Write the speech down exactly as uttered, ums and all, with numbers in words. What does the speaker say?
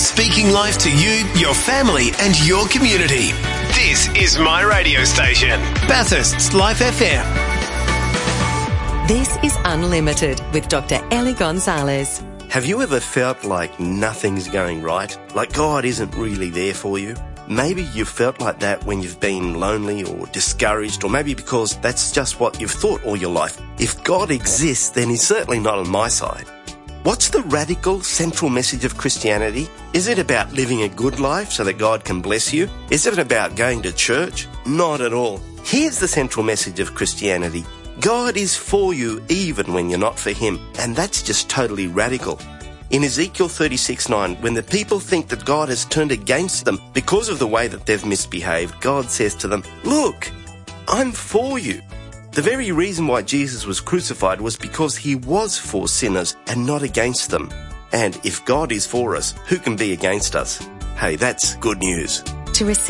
Speaking life to you, your family and your community. This is my radio station, Bathurst's Life F M. This is Unlimited with Doctor Ellie Gonzalez. Have you ever felt like nothing's going right? Like God isn't really there for you? Maybe you've felt like that when you've been lonely or discouraged, or maybe because that's just what you've thought all your life. If God exists, then He's certainly not on my side. What's the radical central message of Christianity? Is it about living a good life so that God can bless you? Is it about going to church? Not at all. Here's the central message of Christianity. God is for you even when you're not for Him, and that's just totally radical. In Ezekiel thirty-six nine, when the people think that God has turned against them because of the way that they've misbehaved, God says to them, "Look, I'm for you." The very reason why Jesus was crucified was because He was for sinners and not against them. And if God is for us, who can be against us? Hey, that's good news. To receive